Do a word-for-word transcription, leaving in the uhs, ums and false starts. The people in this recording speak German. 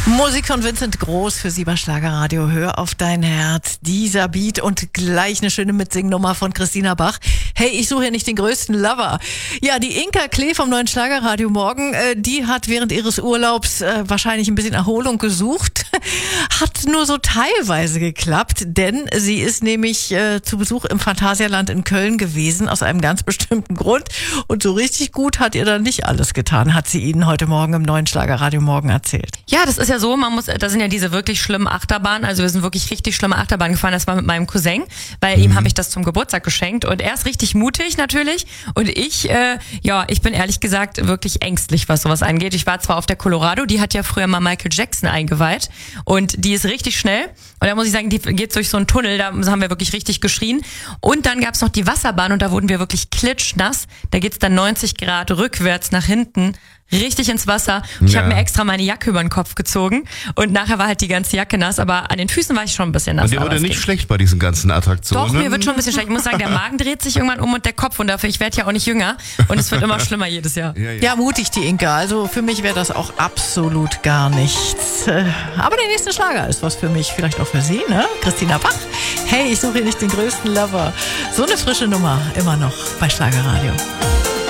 Musik von Vincent Groß für Sie bei Schlagerradio. Hör auf dein Herz. Dieser Beat und gleich eine schöne Mitsingnummer von Christina Bach. Hey, ich suche ja nicht den größten Lover. Ja, die Inka Klee vom neuen Schlagerradio morgen, äh, die hat während ihres Urlaubs äh, wahrscheinlich ein bisschen Erholung gesucht. Hat nur so teilweise geklappt, denn sie ist nämlich äh, zu Besuch im Phantasialand in Köln gewesen, aus einem ganz bestimmten Grund. Und so richtig gut hat ihr dann nicht alles getan, hat sie Ihnen heute Morgen im neuen Schlagerradio morgen erzählt. Ja, das ist ja so, man muss, das sind ja diese wirklich schlimmen Achterbahnen, also wir sind wirklich richtig schlimme Achterbahnen gefahren, das war mit meinem Cousin, weil mhm. ihm habe ich das zum Geburtstag geschenkt und er ist richtig mutig natürlich und ich, äh, ja, ich bin ehrlich gesagt wirklich ängstlich, was sowas angeht. Ich war zwar auf der Colorado, die hat ja früher mal Michael Jackson eingeweiht und die ist richtig schnell und da muss ich sagen, die geht durch so einen Tunnel, da haben wir wirklich richtig geschrien und dann gab's noch die Wasserbahn und da wurden wir wirklich klitschnass, da geht's dann neunzig Grad rückwärts nach hinten, richtig ins Wasser. Ich ja. habe mir extra meine Jacke über den Kopf gezogen und nachher war halt die ganze Jacke nass, aber an den Füßen war ich schon ein bisschen nass. Und dir wurde nicht ging. schlecht bei diesen ganzen Attraktionen? Doch, mir wird schon ein bisschen schlecht. Ich muss sagen, der Magen dreht sich irgendwann um und der Kopf und dafür, ich werde ja auch nicht jünger und es wird immer schlimmer jedes Jahr. Ja, ja. ja mutig die Inka. Also für mich wäre das auch absolut gar nichts. Aber der nächste Schlager ist was für mich, vielleicht auch für Sie, ne? Christina Bach. Hey, ich suche nicht den größten Lover. So eine frische Nummer immer noch bei Schlagerradio.